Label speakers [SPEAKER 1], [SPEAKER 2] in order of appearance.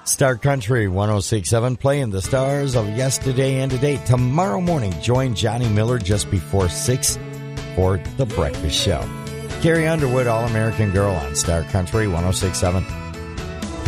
[SPEAKER 1] Star Country 106.7, playing the stars of yesterday and today. Tomorrow morning, join Johnny Miller just before 6 for The Breakfast Show. Carrie Underwood, All-American Girl on Star Country 106.7.